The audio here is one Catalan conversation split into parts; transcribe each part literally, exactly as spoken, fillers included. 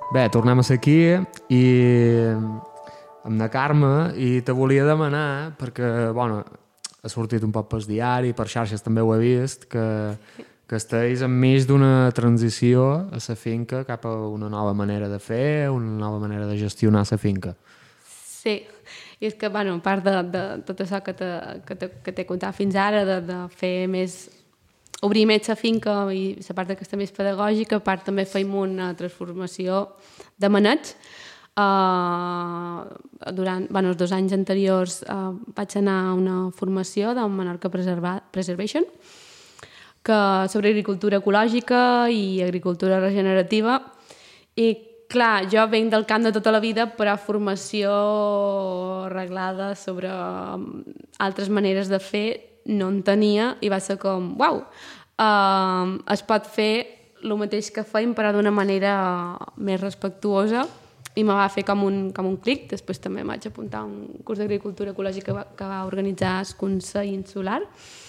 Bé, tornem a ser aquí i amb la Carme i te volia demanar, perquè, bueno, ha sortit un poc pel diari, per xarxes també ho he vist, que, que estàs enmig d'una transició a la finca cap a una nova manera de fer, una nova manera de gestionar la finca. Sí, i és que, bueno, a part de, de tot això que t'he que que t'he contat fins ara, de, de fer més, obrir més la finca i la part aquesta més pedagògica, a part també feim una transformació de maneig. Uh, durant bueno, els dos anys anteriors uh, vaig anar a una formació de Menorca Preserva Preservation que, sobre agricultura ecològica i agricultura regenerativa, i clar, jo venc del camp de tota la vida, però formació arreglada sobre altres maneres de fer no en tenia, i va ser com, uau, uh, es pot fer el mateix que feim però d'una manera més respectuosa, i me va fer com un, com un clic. Després també em vaig apuntar a un curs d'agricultura ecològica que va, que va organitzar el Consell Insular.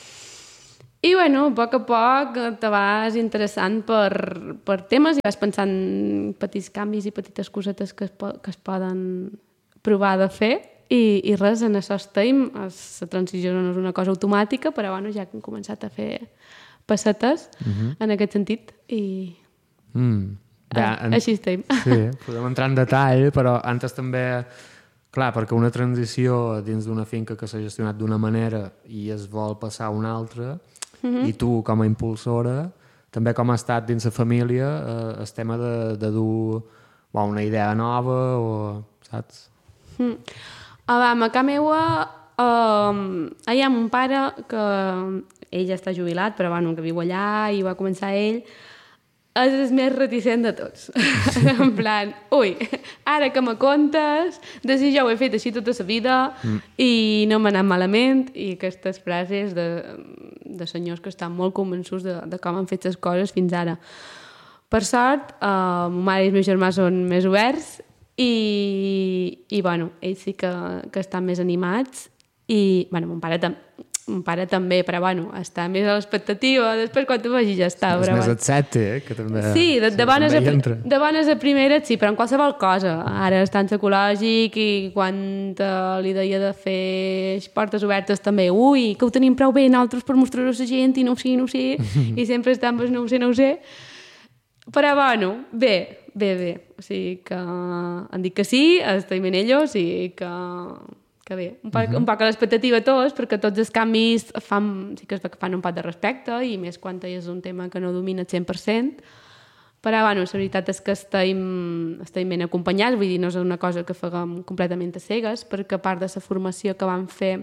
I, bueno, a poc a poc te vas interessant per, per temes i vas pensant petits canvis i petites cosetes que es, po que es poden provar de fer, i, i res, en això estem. La transició no és una cosa automàtica, però, bueno, ja hem començat a fer passetes uh-huh. en aquest sentit, i... Mm. Bé, en... així estem. Sí, podem entrar en detall, però antes també, clar, perquè una transició dins d'una finca que s'ha gestionat d'una manera i es vol passar a una altra, mm-hmm. i tu com a impulsora, també com ha estat dins la família eh, el tema de, de dur bo, una idea nova, o, saps? Mm. A la casa meua um, hi ha un pare que ell ja està jubilat, però bueno, que viu allà i va començar ell. És el més reticent de tots. En plan, ui, ara que me contes, de si jo ho he fet així tota la vida mm. i no m'ha anat malament, i aquestes frases de, de senyors que estan molt convençuts de, de com han fet les coses fins ara. Per sort, eh, ma mare i el meu germà són més oberts i, i bueno, ells sí que, que estan més animats, i, bueno, mon pare també, mon pare també, però bueno, està més a l'expectativa, després quan t'ho vegi ja està. És més etcèptic, eh? Que també, sí, de, de, sí, bones també a, de bones a primeres, sí, però en qualsevol cosa. Ara és tan ecològic, i quan uh, li deia de fer portes obertes també, ui, que ho tenim prou bé nosaltres per mostrar-ho a la gent, i no ho sé, no ho sé, i sempre estan pues, no ho sé, no ho sé. Però bueno, bé, bé, bé. O sigui que han dit que sí, estem en ells, i que... que bé, un poc, uh-huh. un poc a l'expectativa tots, perquè tots els canvis fan, sí que es fan un poc de respecte, i més quan és un tema que no domina el cent per cent, però bueno, la veritat és que estem, estem ben acompanyats, vull dir, no és una cosa que fem completament a cegues, perquè a part de la formació que vam fer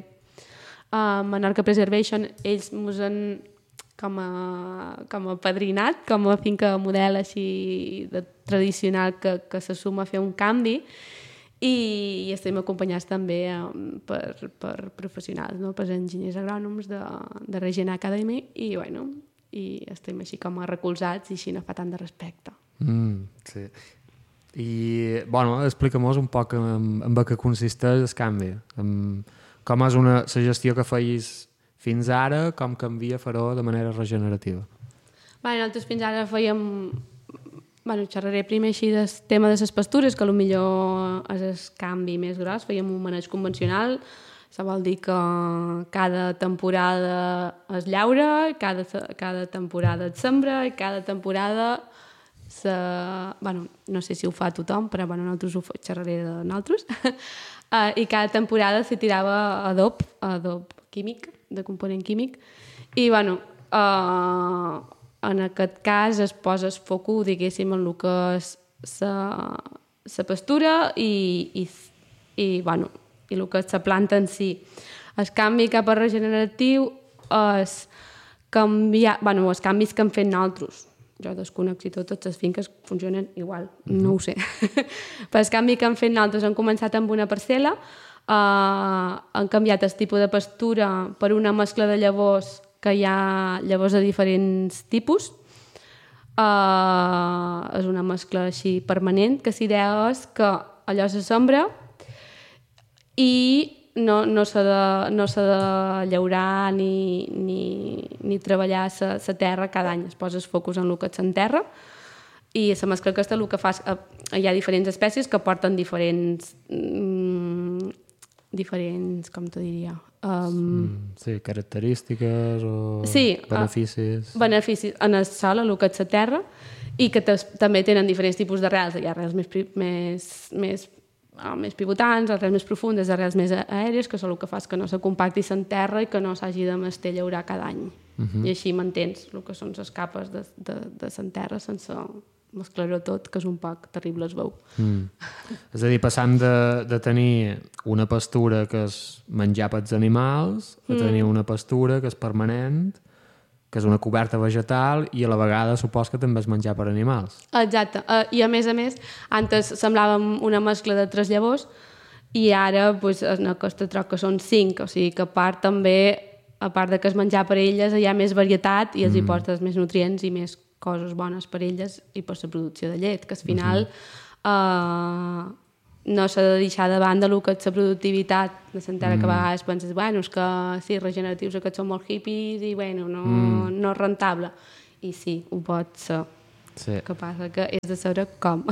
a Menorca Preservation, ells ens han com a, com a padrinat, com a finca model així de, tradicional que, que se suma a fer un canvi, i estem acompanyats també per, per professionals, no? Per enginyers agrònoms de, de Regen Academy, i bueno, i estem així com a recolzats, i així no fa tant de respecte. Mm, sí. I, bueno, explica'm-nos un poc en, en què consisteix el canvi. En, com és una, la gestió que feis fins ara, com canvia fer-ho de manera regenerativa? Bé, nosaltres fins ara fèiem... Bueno, xerraré primer així del tema de les pastures, que potser és el canvi més gros. Fèiem un maneig convencional, això vol dir que cada temporada es llaura, cada, cada temporada es sembra, i cada temporada se... Bueno, no sé si ho fa tothom, però bueno, nosaltres ho xerraré de nosaltres. uh, I cada temporada se tirava adob, adob químic, de component químic, i bueno... Uh, en aquest cas es posa el focus, diguéssim, en el que és la pastura i, i, i, bueno, i el que és la planta en si. El canvi cap a regeneratiu és canviar, bueno, els canvis que hem fet nosaltres. Jo desconec si totes les finques funcionen igual, mm-hmm. no ho sé. Però el canvi que hem fet nosaltres, hem començat amb una parcel·la, eh, han canviat el tipus de pastura per una mescla de llavors, que hi ha llavors de diferents tipus. Uh, és una mescla així permanent, que l'idea és que allò se sembra i no, no s'ha de, no s'ha de llaurar ni, ni, ni treballar la terra cada any. Es posa el focus en el que s'enterra, i la mescla aquesta el que fa és hi ha diferents espècies que porten diferents... Mm, diferents, com t'ho diria... Um, sí, característiques o sí, beneficis. Uh, beneficis en el sol, el que és la terra, i que també tenen diferents tipus d'arrels. Hi ha arrels més, més, més, uh, més pivotants, arrels més profundes, arrels més aèries, que són el que fa que no se compacti en terra i que no s'hagi de mestar llaurar cada any. Uh -huh. I així mantens el que són les capes de, de, de la terra sense mesclar-ho tot, que és un poc terrible es veu. Mm. És a dir, passant de, de tenir una pastura que és menjar pels animals a tenir mm. una pastura que és permanent, que és una coberta vegetal i a la vegada supos que també és menjar per animals. Exacte. Uh, I a més a més, antes semblava una mescla de tres llavors i ara pues, en aquesta troca són cinc, o sigui que a part també, a part de que és menjar per elles, hi ha més varietat i els mm. hi portes més nutrients i més coses bones per elles i per la producció de llet, que al final uh -huh. uh, no s'ha de deixar de banda el que és la productivitat de la terra, mm. que a vegades penses, bueno, és que sí, regeneratius aquests són molt hippies i bueno, no, mm. no és rentable. I sí, ho pot ser. Sí. El que passa que és de saber com.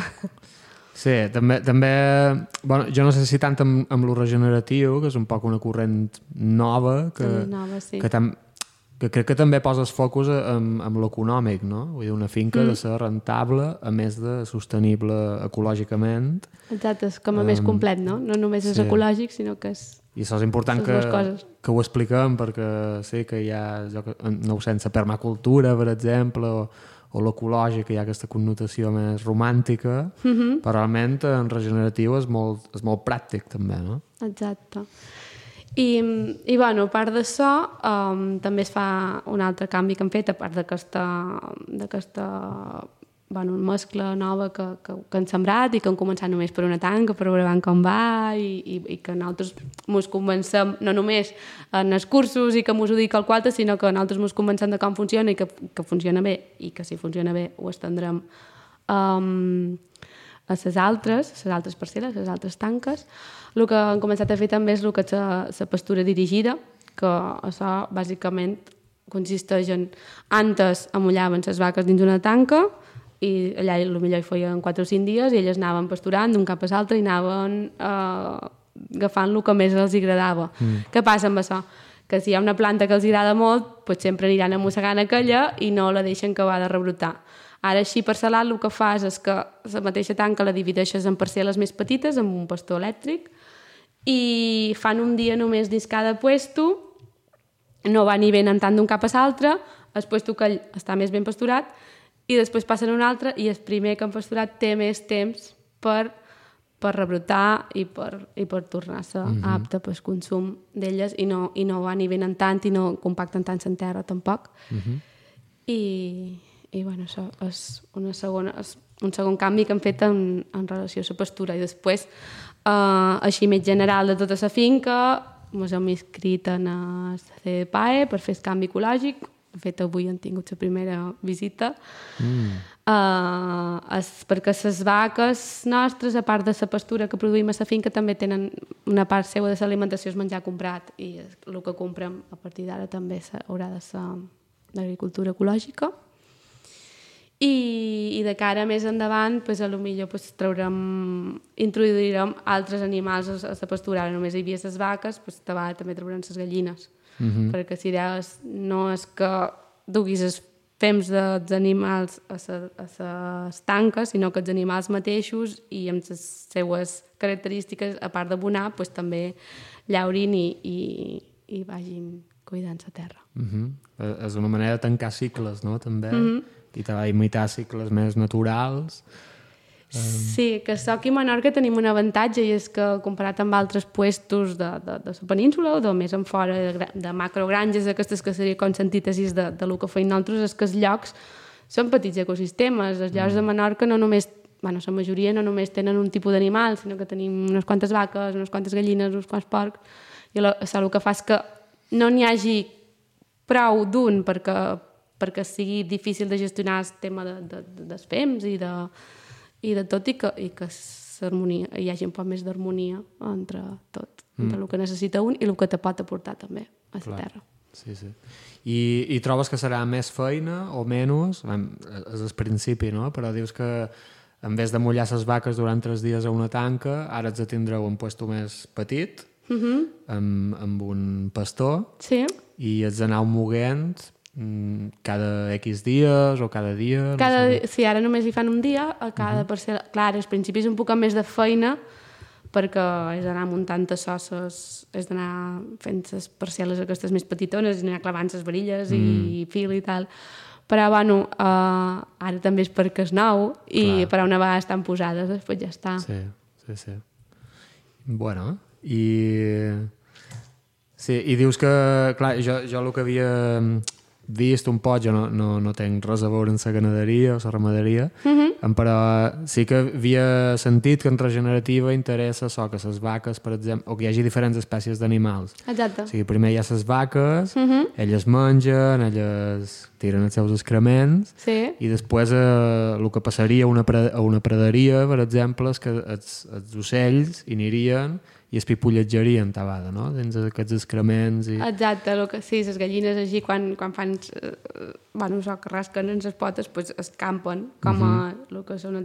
Sí, també, també bueno, jo no sé si tant amb, amb lo regeneratiu, que és un poc una corrent nova, que, nova, sí. que tam que crec que també poses focus amb, amb l'econòmic, no? Vull dir, una finca mm. de ser rentable, a més de sostenible ecològicament. Exacte, és com a um, més complet, no? No només és sí. ecològic, sinó que és... I això és important que, que ho expliquem, perquè sí que hi ha, no ho sé, la permacultura, per exemple, o, o l'ecològic, que hi ha aquesta connotació més romàntica, mm -hmm. però realment en regeneratiu és molt, és molt pràctic, també, no? Exacte. I, i bueno, a part d'això, um, també es fa un altre canvi que hem fet, a part d'aquesta d'aquesta bueno, mescla nova que, que, que hem sembrat i que hem començat només per una tanca, per veure com va i, i, i que nosaltres ens convencem, no només en els cursos i que ens ho dic al qualta, sinó que nosaltres ens convencem de com funciona i que, que funciona bé i que si funciona bé ho estendrem um, a les altres, les altres parcel·les, les altres tanques. El que hem començat a fer també és el que és la pastura dirigida, que això bàsicament consisteix en... Antes amullaven les vaques dins una tanca i allà potser hi feien quatre o cinc dies i elles anaven pasturant d'un cap a l'altre i anaven eh, agafant el que més els agradava. Mm. Què passa amb això? Que si hi ha una planta que els agrada molt, pues sempre aniran amossegant aquella i no la deixen acabar de rebrotar. Ara així per salat el que fas és que la mateixa tanca la divideixes en parcel·les més petites amb un pastor elèctric i fan un dia només dins cada puesto, no van i venen tant d'un cap a l'altre, el puesto que està més ben pasturat i després passen a un altre i el primer que han pasturat té més temps per, per rebrotar i per, i per tornar-se mm-hmm. apte pel consum d'elles i no, i no van i venen tant i no compacten tant en terra tampoc. Mm-hmm. I, i bueno, això és, una segona, és un segon canvi que hem fet en, en relació a la pastura. I després, eh, així més general de tota la finca, ens hem inscrit en el C P A E per fer el canvi ecològic. De fet, avui hem tingut la primera visita. Mm. Uh, és perquè les vaques nostres, a part de la pastura que produïm a la finca, també tenen una part seva de l'alimentació és menjar comprat i el que comprem a partir d'ara també haurà de ser d'agricultura ecològica. I, i de cara més endavant, pues, potser pues, traurem, introduirem altres animals a, a la pastura. Ara només hi havia les vaques, pues, també traurem les gallines. Mm-hmm. Perquè si deies, no és que duguis els fems dels animals a les tanques, sinó que els animals mateixos i amb les seues característiques, a part d'abonar, pues, també llaurin i, i, i vagin cuidant la terra. Mm-hmm. És una manera de tancar cicles, no?, també. Mm-hmm. I també imitar cicles més naturals. Sí, que aquí a Menorca tenim un avantatge i és que comparat amb altres puestos de, de, de la península o de més en fora de, de macrogranges, aquestes que seria com l'antítesis de, de lo que feim nosaltres, és que els llocs són petits ecosistemes. Els llocs de Menorca no només, bueno, la majoria no només tenen un tipus d'animal, sinó que tenim unes quantes vaques, unes quantes gallines, uns quants porcs, i això el que fa és que no n'hi hagi prou d'un perquè perquè sigui difícil de gestionar el tema de, de, de, dels fems i de, i de tot, i que, i que hi hagi un poc més d'harmonia entre tot, mm. entre el que necessita un i el que te pot aportar també a la terra. Sí, sí. I, I trobes que serà més feina o menys? És el principi, no? Però dius que en vez de mullar les vaques durant tres dies a una tanca, ara els tindreu en puesto més petit, uh -huh. amb, amb un pastor, sí. i els aneu moguent cada X dies o cada dia. Cada, no sé. sí, ara només hi fan un dia, a cada uh -huh. parcel·la. Clar, al principi és un poc més de feina, perquè és d'anar muntant les sosses, és d'anar fent les parcel·les aquestes més petitones, i anar clavant les varilles mm. i fil i tal. Però, bueno, uh, ara també és perquè és nou i per una vegada estan posades, després ja està. Sí, sí, sí. Bueno, i... Sí, i dius que, clar, jo, jo el que havia vist un poc, jo no, no, no tenc res a veure amb la ganaderia o la ramaderia, uh -huh. però sí que havia sentit que en regenerativa interessa so, que les vaques, per exemple, o que hi hagi diferents espècies d'animals. Exacte. O sigui, primer hi ha les vaques, uh -huh. elles mengen, elles tiren els seus excrements, sí. i després eh, el que passaria a una, a una praderia, per exemple, és que els, els ocells hi anirien i es pipolletjarien tabada, no? Dins aquests excrements. I... Exacte, el que, sí, les gallines així, quan, quan fan, eh, bueno, això, que rasquen en les potes, pues, escampen, com uh -huh. a el que són